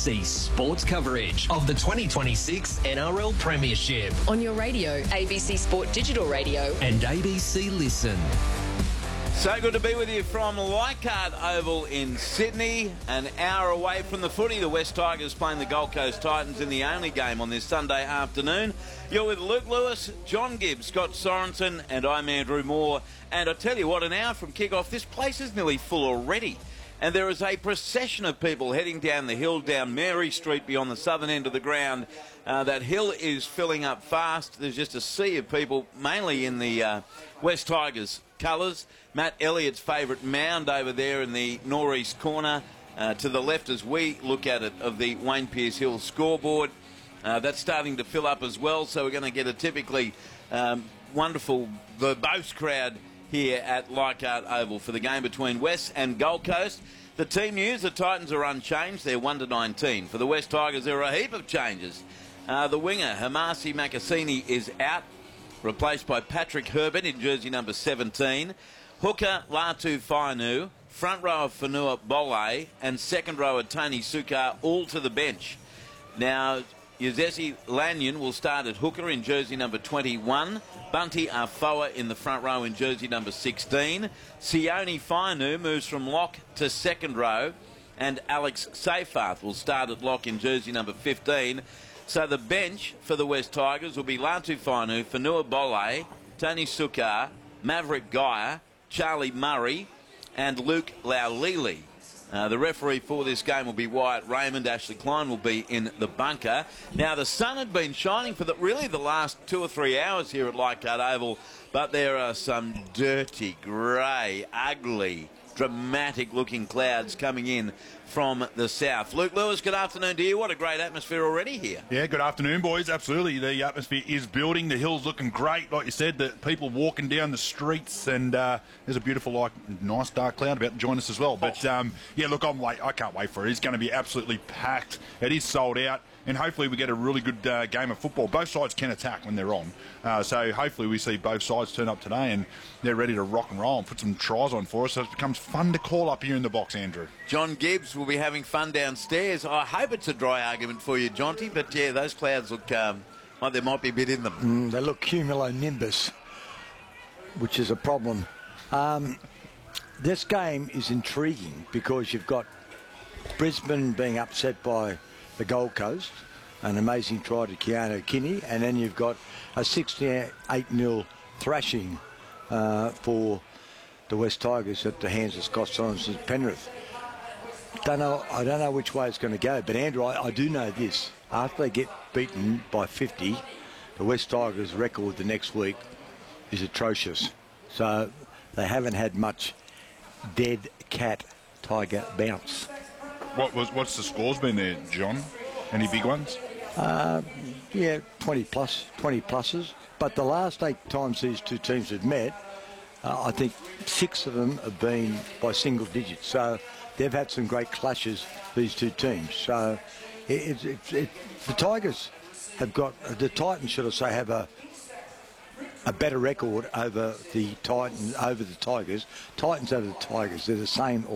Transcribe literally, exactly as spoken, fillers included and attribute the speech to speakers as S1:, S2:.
S1: C sports coverage of the twenty twenty-six N R L Premiership.
S2: On your radio, A B C Sport Digital Radio.
S1: And A B C Listen.
S3: So good to be with you from Leichhardt Oval in Sydney, an hour away from the footy. The West Tigers playing the Gold Coast Titans in the only game on this Sunday afternoon. You're with Luke Lewis, John Gibbs, Scott Sorensen, and I'm Andrew Moore. And I tell you what, an hour from kick-off, this place is nearly full already. And there is a procession of people heading down the hill, down Mary Street beyond the southern end of the ground. Uh, that hill is filling up fast. There's just a sea of people, mainly in the uh, West Tigers colours. Matt Elliott's favourite mound over there in the northeast corner. Uh, to the left as we look at it of the Wayne Pearce Hill scoreboard. Uh, that's starting to fill up as well, so we're going to get a typically um, wonderful, verbose crowd here at Leichhardt Oval for the game between West and Gold Coast. The team news, the Titans are unchanged. They're one to nineteen. For the West Tigers, there are a heap of changes. Uh, the winger, Hamasi Makasini, is out, replaced by Patrick Herbert in jersey number seventeen. Hooker, Latu Fainu, front rower Fanua Bole, and second rower Tony Sukar all to the bench. Now, Yuzesi Lanyon will start at hooker in jersey number twenty-one. Bunty Afoa in the front row in jersey number sixteen. Sione Fainu moves from lock to second row. And Alex Seyfarth will start at lock in jersey number fifteen. So the bench for the West Tigers will be Latu Fainu, Fanua Bole, Tony Sukar, Maverick Geyer, Charlie Murray, and Luke Laulili. Uh, the referee for this game will be Wyatt Raymond. Ashley Klein will be in the bunker. Now, the sun had been shining for the, really the last two or three hours here at Leichhardt Oval, but there are some dirty, grey, ugly, dramatic-looking clouds coming in from the south. Luke Lewis, good afternoon to you. What a great atmosphere already here.
S4: Yeah, good afternoon, boys. Absolutely. The atmosphere is building. The hill's looking great. Like you said, the people walking down the streets, and uh, there's a beautiful, like, nice dark cloud about to join us as well. But, um, yeah, look, I'm wait. I can't wait for it. It's going to be absolutely packed. It is sold out. And hopefully we get a really good uh, game of football. Both sides can attack when they're on. Uh, so hopefully we see both sides turn up today and they're ready to rock and roll and put some tries on for us. So it becomes fun to call up here in the box, Andrew.
S3: John Gibbs will be having fun downstairs. I hope it's a dry argument for you, Jonty. But, yeah, those clouds look um, like there might be a bit in them.
S5: Mm, they look cumulonimbus, which is a problem. Um, this game is intriguing because you've got Brisbane being upset by the Gold Coast, an amazing try to Keanu Kinney, and then you've got a sixty-eight nil thrashing uh, for the West Tigers at the hands of Scott Sorensen Penrith. Don't know, I don't know which way it's going to go, but Andrew, I, I do know this. After they get beaten by fifty, the West Tigers' record the next week is atrocious. So they haven't had much dead cat tiger bounce.
S4: What was what's the scores been there, John? Any big ones?
S5: Uh, yeah, twenty plus, twenty pluses. But the last eight times these two teams have met, uh, I think six of them have been by single digits. So they've had some great clashes, these two teams. So it, it, it, it, the Tigers have got, uh, the Titans, should I say, have a a better record over the Titans, over the Tigers. Titans over the Tigers. They're the same